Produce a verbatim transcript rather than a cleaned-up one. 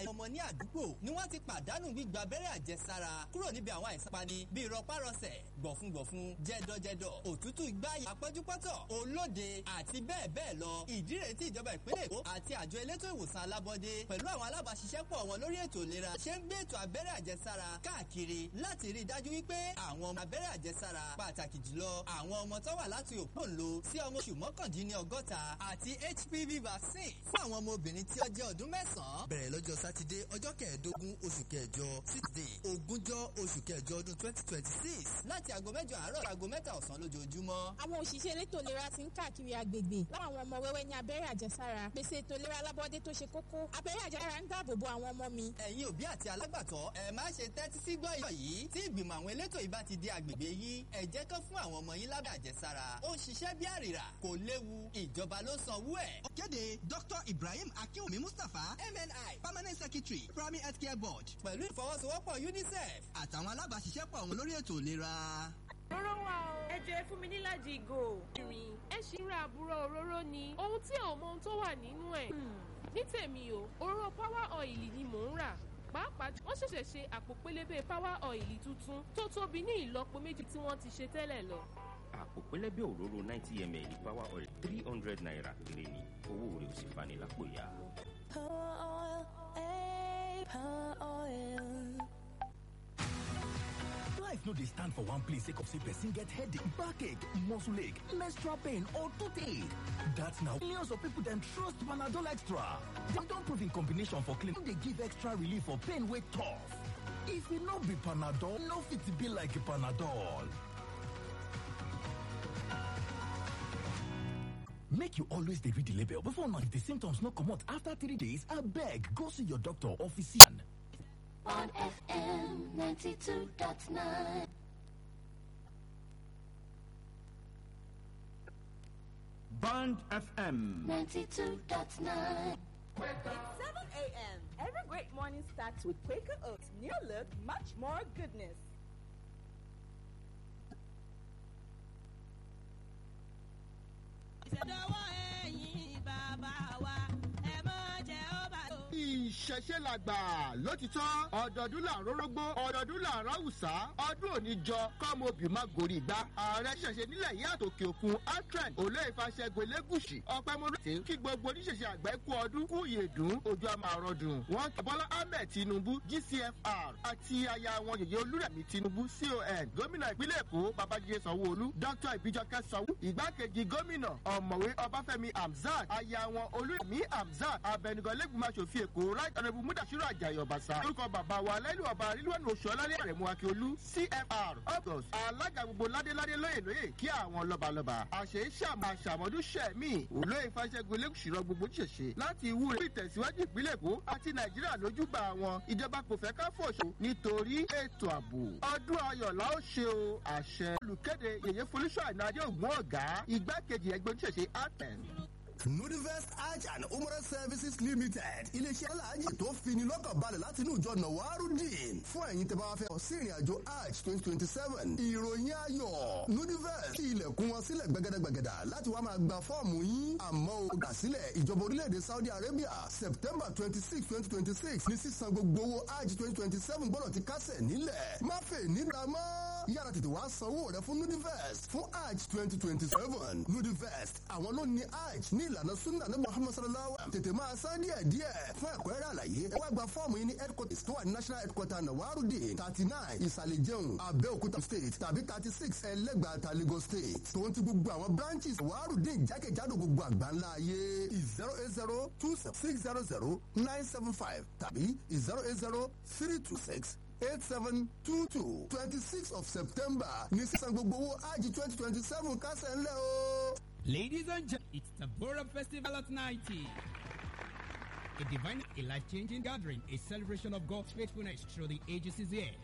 àìmọ̀mọ̀ ní àdúgbò ni wọ́n ti pàdánù gbígba abẹ́rẹ́ àjẹsára kúrò níbi àwọn àìsàn pani bíi rọpárọsẹ̀ gbọ̀fúngbọ̀fún jẹ́dọ̀jẹ́dọ̀ òtútù ìgbáyà apẹ́júpọ́tọ̀ olóde àti bẹ́ẹ̀ bẹ́ẹ̀ lọ. ìdí rèé tí ìjọba ìpínlẹ̀ Èkó àti àjọ elétò ìwòsàn alábọ́dé pẹ̀lú àwọn alábàáṣiṣẹ́pọ̀ wọn lórí ètò ìlera ṣe ń gbé ètò abẹ́rẹ́ àjẹsára káàkiri láti rí i dájú wípé àwọn ọmọ abẹ́rẹ́ àjẹsára pàtàkì jùlọ àwọn ọmọ tó wà láti òpóǹlo sí ọmọ oṣù mọ́kàndínlọ́gọ́ta àti H P V vaccine fún àwọn ọmọ obìnrin tí ó jẹ́ ọdún mẹ́sàn-án bẹ̀rẹ̀ lọ́jọ́ sátidé ọjọ́ kẹẹ̀ẹ́dógún oṣù kẹjọ sítidé ogúnjọ́ oṣù kẹjọ ọdún twenty twenty six láti aago mẹ́jọ àárọ̀ aago mẹ́ta ọ̀sán lójoojúmọ́. àwọn òṣìṣẹ́ elétò ìlera ti ń káàkiri agbègbè láwọn àwọn ọmọ wẹ́wẹ́ ní abẹ́rẹ́ àjẹsára pèsè ètò ìlera alábọ́dé tó ṣe kókó abẹ́rẹ́ àjẹsára ń dáàbò bo àwọn ọmọ mi. ẹ̀yin òbí àti alágbàtọ́ ẹ má ṣe tẹ́tí sí gbọ́ ìyọ̀ yìí tí ìgbìmọ̀ àwọn elétò ìbá ti di agbègbè yìí ẹ jẹ́ kán fún àwọn ọmọ yín lábẹ́ àjẹsára ó ń ṣiṣẹ́ bí àrìrà kò léwu ìjọba ló sanwó ẹ̀. kéde Doctor Ibrahim Akinwumi Mustapha M N I Permanent Secretary Primary Health Care Board pẹ̀lú ìfọwọ́sowọ́pọ̀ UNICEF àtàwọn alábàáṣiṣẹ́pọ̀ wọn lórí ètò ìlera. Òróró wa o. Ẹ jẹ́ fún mi níláàjì ìgò. Ìrìn ẹ ṣì ń ra àbúrò òróró ni. Ohun tí ò mọ ohun tó wà nínú ẹ̀. Ní tèmi o, òróró power oil ni mò ń rà. Pàápàá wọ́n ṣẹ̀ṣẹ̀ ṣe àpò pélébé power oil tuntun tó tóbi ní ìlọ́po méjì tí wọ́n ti ṣe tẹ́lẹ̀ lọ. Àpò pélébé òróró ninety milliliters power oil three hundred naira péré ni owó rẹ̀ ò sì fani lápò ya. Power oil, eh, power oil. Life no dey stand for one place sake of say person get headache, backache, muscle ache, menstrual pain or toothache. That's now millions of people dem trust Panadol Extra. Dem don prove in combination for clinic dey give extra relief for pain wey tough. If e no be Panadol, no fit be like Panadol. Make you always dey read the label before now. If the symptoms no comot after three days, abeg go see your doctor or physician. On F M ninety-two point nine. Band F M ninety-two point nine. It's seven a m Every great morning starts with Quaker Oats. New look, much more goodness. ìṣẹ̀ṣe làgbà lótìtọ́ ọdọọdún là ń rórógbó ọdọọdún là ń ráwùsá ọdún òní jọ kọ́mọ òbí má gorí igbá ààrẹ ṣẹ̀ṣẹ̀ nílẹ̀ yìí àtòkè òkun atren olóyèfàṣẹ́gun elégùsì ọ̀pẹ́mọdé kí gbogbo oníṣẹ̀ṣe àgbà kú ọdún kú ìyèdún ojú àmà àrọ̀dùn wọn kí Bọ́lá Ahmed Tinubu G C F R àti aya wọn yèyé Olúrẹ̀mí Tinubu C O N gómìnà ìpínlẹ̀ Èkó Babájídé Sanwó-Olú Dr Ìbíjọkẹ́ Sanwó ìgbákejì gómìnà ọ̀mọ̀wé Ọbáfẹ́mi Hamzat aya wọn Olúrẹ̀mí Hamzat abẹnugan lẹ́gbìmọ̀ aṣòfin Èkó right honourable Mudashiru Ajayi Obasa orúkọ bàbá wa lẹ́nu ọba rílùwẹ̀nù oṣù ọlálẹ́ àrẹ̀mú akíolú C F R august alága gbogbo ládéládé lóyè lóyè kí àwọn lọ́balọ́ba àṣẹ ṣàmà ṣàmọ́dún ṣẹ̀mí olóyè fàṣẹgun lẹ́kùsìrọ̀ gbogbo ṣẹ̀ṣẹ̀ láti ìwúre fún ìtẹ̀síwájú ìpínlẹ̀ Èkó àti Nàìjíríà lójúgbà wọn ìjọba kò fẹ́ ká fòṣò nítorí ètò ààbò ọdún ayọ̀ la ó ṣe o àṣẹ olùkéde yèyé folúṣọ́ àìnáde ògùn ọ̀gá igbákejì ẹgbẹ́ oníṣẹ̀ṣe aten. Nudivest Hajj and Umrah Services Limited iléeṣẹ́ aláàjì tó fini lọ́kàn balẹ̀ láti inú ìjọ Nawarudeen fún ẹ̀yin tẹ́ bá wá fẹ́ lọ sí ìrìn àjò Hajj twenty twenty seven ìròyìn ayọ̀ Nudivest ti ilẹ̀kùn wọn sílẹ̀ gbẹgẹdẹgbẹgẹdà láti wá máa gba fọ́ọ̀mù yín àmọ́ o gbà sílẹ̀ ìjọba orílẹ̀-èdè Saudi Arabia September twenty six twenty twenty six ní sísan gbogbo owó Hajj twenty twenty seven gbọ́dọ̀ ti kásẹ̀ nílẹ̀ má fẹ́ nígbà mọ́ yára tètè wá sanwó rẹ fún Nudivest fún Hajj twenty twenty seven Nudivest àwọn ló ní Hajj ní ìlànà sunna ní Muhammad sallallahu alaihi tètè máa san díẹ̀ díẹ̀ fún ẹ̀kúnrẹ́rẹ́ àlàyé ẹ wá gba fọ́ọ̀mù yín ní headquarters tó wà ní national headquarter Nawarudeen thirty nine ìsàlẹ̀ jẹun Abẹ́òkúta state tàbí thirty six ẹlẹ́gbàáta Lagos state tó ń ti gbogbo àwọn branches Nawarudeen jákèjádò gbogbo àgbáńlá ayé zero eight zero two six zero zero nine seven five tàbí zero eight zero three two six eight seven two two twenty six of September ní sísan gbogbo owó Hajj twenty twenty seven kásẹ̀ ńlẹ̀ o. Ladies and gentlemen, it's the Bora Festival at ninety. A divine, a life-changing gathering, a celebration of God's faithfulness through the ages is here.